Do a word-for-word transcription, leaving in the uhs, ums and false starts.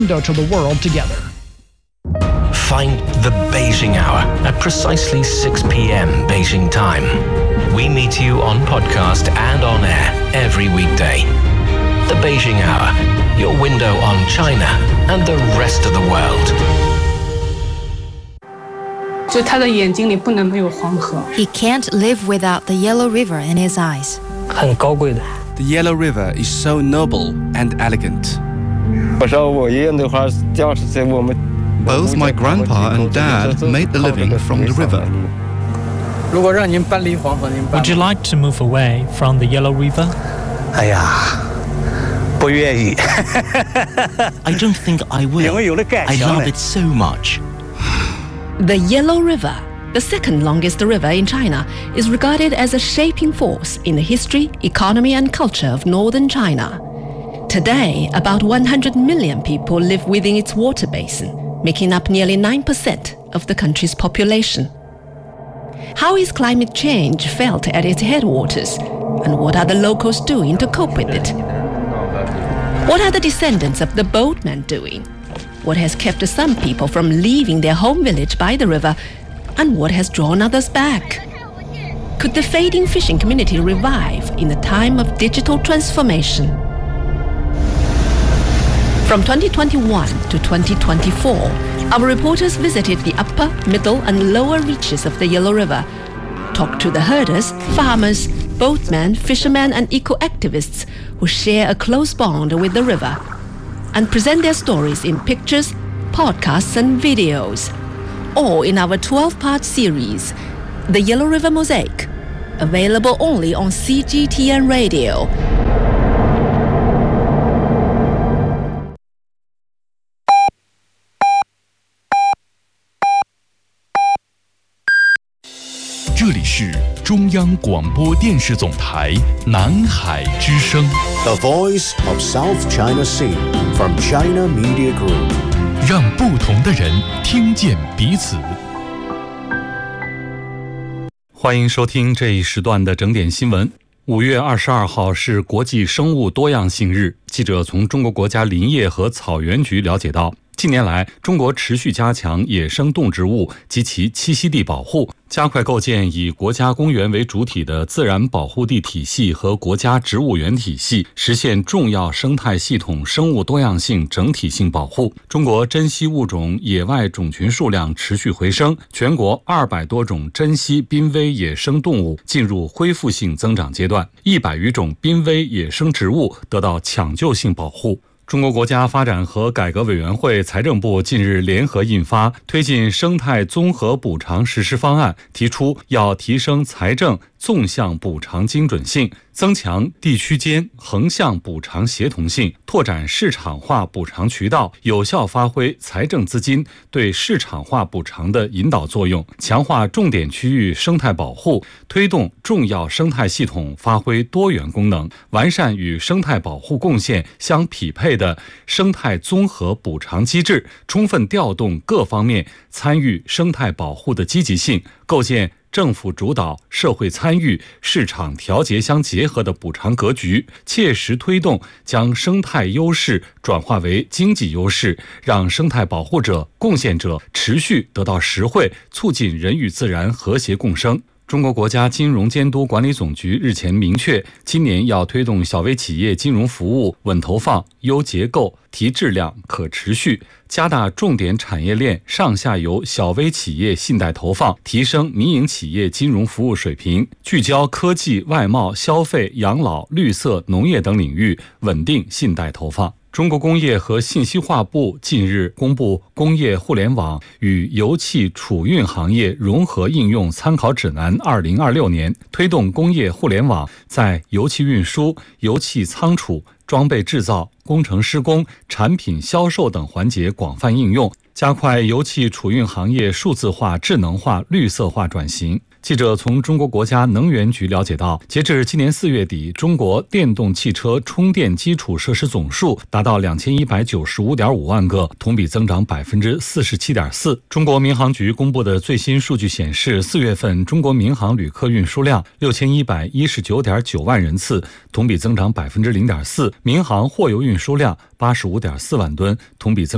to the world together. Find the Beijing Hour at precisely six p.m. Beijing time. We meet you on podcast and on air every weekday. The Beijing Hour, your window on China and the rest of the world. 就他的眼睛里不能没有黄河。 He can't live without the Yellow River in his eyes. 很高贵的。 The Yellow River is so noble and elegant. 我说我爷爷那会儿讲是我们。 Both my grandpa and dad made a living from the river. 如果让您搬离黄河，您搬。 Would you like to move away from the Yellow River? 哎呀，不愿意。I don't think I will. 因为有了感情。 I love it so much. The Yellow River, the second longest river in China, is regarded as a shaping force in the history, economy, and culture of northern China. Today, about one hundred million people live within its water basin, making up nearly nine percent of the country's population. How is climate change felt at its headwaters, and what are the locals doing to cope with it? What are the descendants of the boatmen doing? What has kept some people from leaving their home village by the river, and what has drawn others back? Could the fading fishing community revive in the time of digital transformation? From twenty twenty-one to twenty twenty-four, our reporters visited the upper, middle, and lower reaches of the Yellow River, talked to the herders, farmers, boatmen, fishermen, and eco-activists who share a close bond with the river, and present their stories in pictures, podcasts, and videos, all in our twelve-part series, The Yellow River Mosaic, available only on C G T N Radio. This is 中央广播电视总台南海之声 The Voice of South China Sea from China Media Group. 让不同的人听见彼此。欢迎收听这一时段的整点新闻。五月二十二号是国际生物多样性日。记者从中国国家林业和草原局了解到，近年来，中国持续加强野生动植物及其栖息地保护，加快构建以国家公园为主体的自然保护地体系和国家植物园体系，实现重要生态系统生物多样性整体性保护。中国珍稀物种野外种群数量持续回升，全国二百多种珍稀濒危野生动物进入恢复性增长阶段，一百余种濒危野生植物得到抢救性保护。中国国家发展和改革委员会、财政部近日联合印发《推进生态综合补偿实施方案》，提出要提升财政纵向补偿精准性，增强地区间横向补偿协同性，拓展市场化补偿渠道，有效发挥财政资金对市场化补偿的引导作用，强化重点区域生态保护，推动重要生态系统发挥多元功能，完善与生态保护贡献相匹配的生态综合补偿机制，充分调动各方面参与生态保护的积极性，构建政府主导、社会参与、市场调节相结合的补偿格局，切实推动将生态优势转化为经济优势，让生态保护者、贡献者持续得到实惠，促进人与自然和谐共生。中国国家金融监督管理总局日前明确，今年要推动小微企业金融服务稳投放、优结构、提质量、可持续，加大重点产业链上下游小微企业信贷投放，提升民营企业金融服务水平，聚焦科技、外贸、消费、养老、绿色、农业等领域，稳定信贷投放。中国工业和信息化部近日公布《工业互联网与油气储运行业融合应用参考指南》二零二六年，推动工业互联网在油气运输、油气仓储、装备制造、工程施工、产品销售等环节广泛应用，加快油气储运行业数字化、智能化、绿色化转型。记者从中国国家能源局了解到，截至今年四月底，中国电动汽车充电基础设施总数达到两千一百九十五点五万个，同比增长百分之四十七点四。中国民航局公布的最新数据显示，四月份中国民航旅客运输量六千一百一十九点九万人次，同比增长百分之零点四；民航货邮运输量八十五点四万吨，同比增